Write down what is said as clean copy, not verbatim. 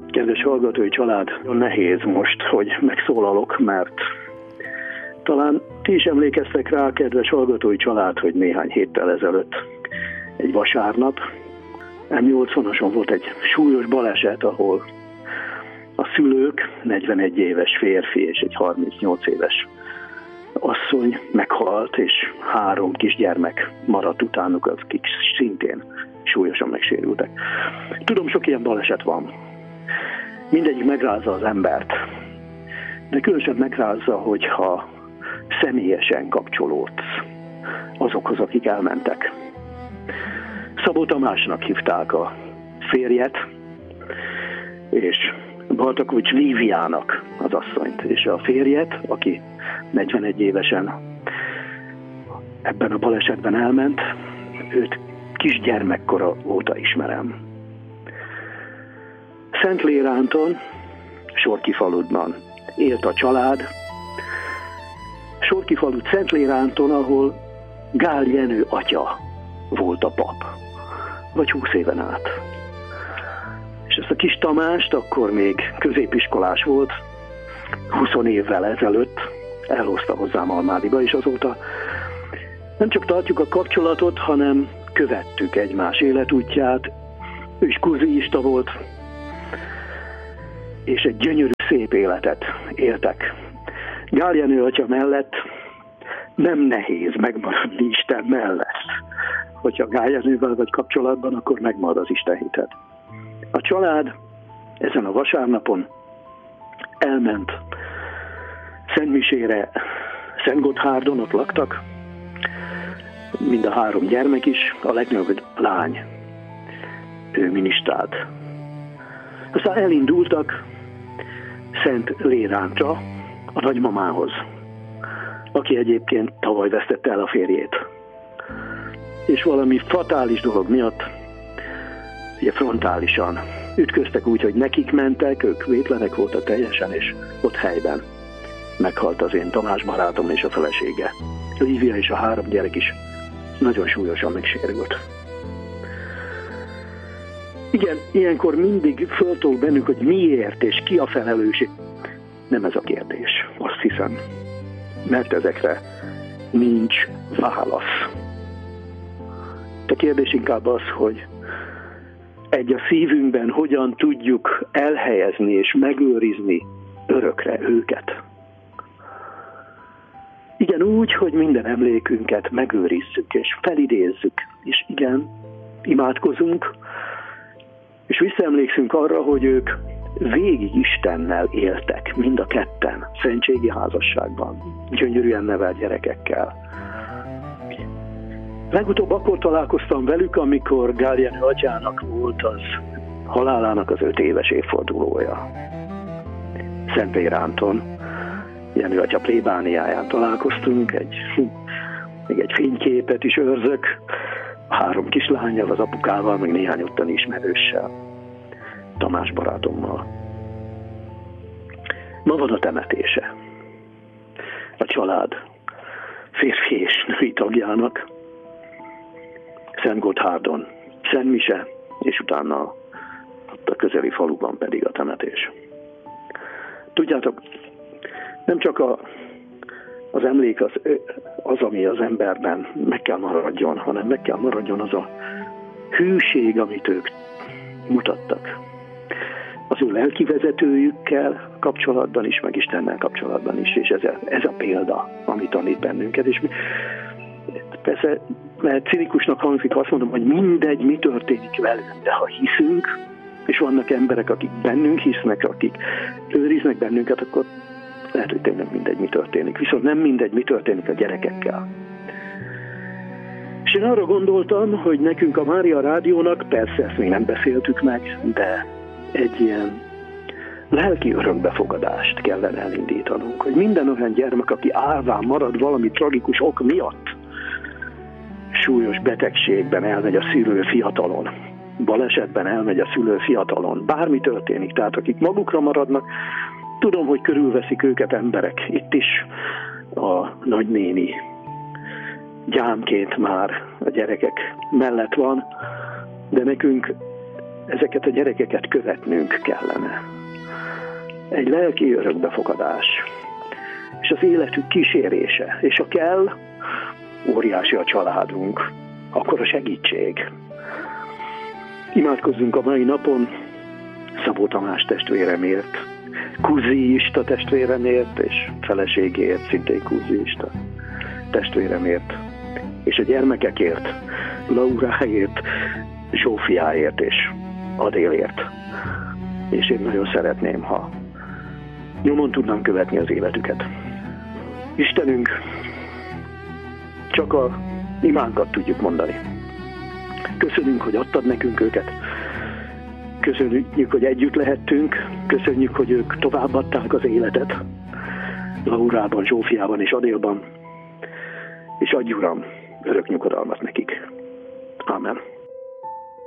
Kedves hallgatói család, nehéz most, hogy megszólalok, mert talán ti is emlékeztek rá, kedves hallgatói család, hogy néhány héttel ezelőtt, egy vasárnap, M80-ason volt egy súlyos baleset, ahol a szülők, 41 éves férfi és egy 38 éves asszony meghalt, és 3 kisgyermek maradt utánuk, akik szintén súlyosan megsérültek. Tudom, sok ilyen baleset van. Mindegyik megrázza az embert, de különösen megrázza, hogyha személyesen kapcsolódsz azokhoz, akik elmentek. Szabó Tamásnak hívták a férjet, és Baltakovics Líviának az asszonyt, és a férjet, aki 41 évesen ebben a balesetben elment, őt kisgyermekkora óta ismerem. Szentléránton, Sorkifaludban élt a család. Sorkifalut Szentléránton, ahol Gál Jenő atya volt a pap, vagy 20 éven át. És ezt a kis Tamást, akkor még középiskolás volt, 20 évvel ezelőtt elhozta hozzám Almádiba, és azóta nem csak tartjuk a kapcsolatot, hanem követtük egymás életútját. Ő is kurzista volt, és egy gyönyörű, szép életet éltek. Gál Jenő atya mellett nem nehéz megmaradni Isten mellett. Hogyha Gál Jenővel vagy kapcsolatban, akkor megmarad az Isten hited. A család ezen a vasárnapon elment Szentmisére, Szentgotthárdon, ott laktak, mind a 3 gyermek is, a legnagyobb lány, ő minisztrált. Aztán elindultak Szentlérántra a nagymamához, aki egyébként tavaly vesztette el a férjét. És valami fatális dolog miatt, ugye frontálisan ütköztek úgy, hogy nekik mentek, ők vétlenek voltak teljesen, és ott helyben meghalt az én Tamás barátom és a felesége. Lívia és a 3 gyerek is nagyon súlyosan megsérült. Igen, ilyenkor mindig föltol bennünk, hogy miért és ki a felelős. Nem ez a kérdés, azt hiszem. Mert ezekre nincs válasz. A kérdés inkább az, hogy a szívünkben hogyan tudjuk elhelyezni és megőrizni örökre őket. Igen, úgy, hogy minden emlékünket megőrizzük és felidézzük. És igen, imádkozunk, és visszaemlékszünk arra, hogy ők végig Istennel éltek, mind a ketten, szentségi házasságban, gyönyörűen nevelt gyerekekkel. Legutóbb akkor találkoztam velük, amikor Gál Jenő atyának volt az halálának az 5 éves évfordulója. Szentléránton, Jenő atya plébániáján találkoztunk, még egy fényképet is őrzök, 3 kislányjal, az apukával, meg néhány ottani ismerőssel, Tamás barátommal. Ma van a temetése. A család férfi és női tagjának, Szentgotthárdon, Szentmise, és utána ott a közeli faluban pedig a temetés. Tudjátok, nem csak az emlék az, ami az emberben meg kell maradjon, hanem meg kell maradjon az a hűség, amit ők mutattak. Az ő lelkivezetőjükkel kapcsolatban is, meg Istennel kapcsolatban is, és ez a példa, ami tanít bennünket. És persze, mert cinikusnak hangzik, azt mondom, hogy mindegy, mi történik velünk, de ha hiszünk, és vannak emberek, akik bennünk hisznek, akik őriznek bennünket, akkor lehet, hogy tényleg mindegy, mi történik. Viszont nem mindegy, mi történik a gyerekekkel. És én arra gondoltam, hogy nekünk a Mária Rádiónak, persze ezt még nem beszéltük meg, de egy ilyen lelki örökbefogadást kellene elindítanunk, hogy minden olyan gyermek, aki árván marad valami tragikus ok miatt, súlyos betegségben elmegy a szülő fiatalon, balesetben elmegy a szülő fiatalon, bármi történik, tehát akik magukra maradnak, tudom, hogy körülveszik őket emberek. Itt is a nagynéni gyámként már a gyerekek mellett van, de nekünk ezeket a gyerekeket követnünk kellene. Egy lelki örökbefogadás, és az életük kísérése, és ha kell, óriási a családunk, akkor a segítség. Imádkozzunk a mai napon Szabó Tamás testvéremért, kuziista testvéremért, és feleségért, szintén kuziista testvéremért, és a gyermekekért, Lauráért, Zsófiáért és Adélért. És én nagyon szeretném, ha nyomon tudnám követni az életüket. Istenünk, csak a imánkat tudjuk mondani. Köszönjük, hogy adtad nekünk őket. Köszönjük, hogy együtt lehettünk. Köszönjük, hogy ők továbbadták az életet. Laurában, Zsófiában és Adélban. És adj, Uram, örök nyugodalmat nekik. Amen.